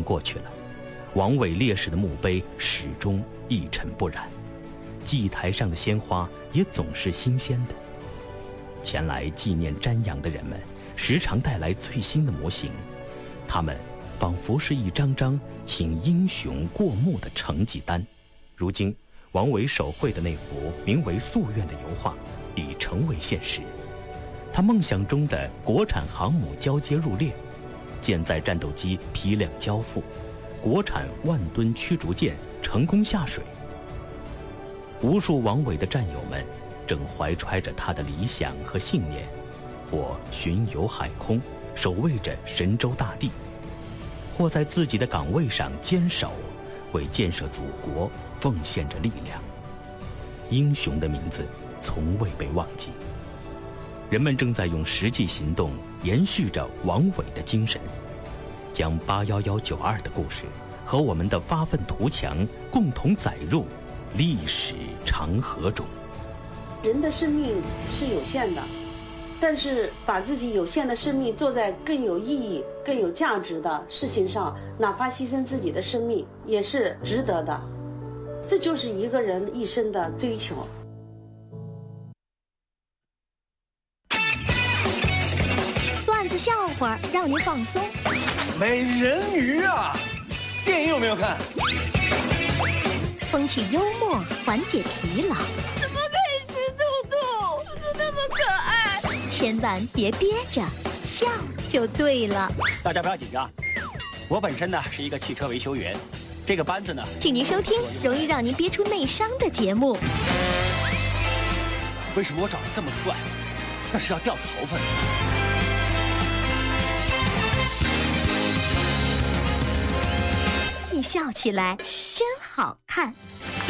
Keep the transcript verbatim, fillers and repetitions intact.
年过去了，王伟烈士的墓碑始终一尘不染，祭台上的鲜花也总是新鲜的。前来纪念瞻仰的人们时常带来最新的模型，他们仿佛是一张张请英雄过目的成绩单。如今王伟手绘的那幅名为《夙愿》的油画已成为现实，他梦想中的国产航母交接入列，舰载战斗机批量交付，国产万吨驱逐舰成功下水。无数王伟的战友们正怀揣着他的理想和信念，或巡游海空，守卫着神州大地，或在自己的岗位上坚守，为建设祖国奉献着力量。英雄的名字从未被忘记，人们正在用实际行动延续着王伟的精神，将八一一九二的故事和我们的发愤图强共同载入历史长河中。 人的生命是有限的，但是把自己有限的生命做在更有意义、更有价值的事情上，哪怕牺牲自己的生命也是值得的。这就是一个人一生的追求。 段子笑话让您放松。 美人鱼啊，电影有没有看？ 风趣幽默缓解疲劳。 怎么可以吃兔兔？兔兔那么可爱。 千万别憋着，笑就对了。 大家不要紧张，我本身呢是一个汽车维修员，这个班子呢， 请您收听容易让您憋出内伤的节目。 为什么我长得这么帅？那是要掉头发的。 你笑起来真好看。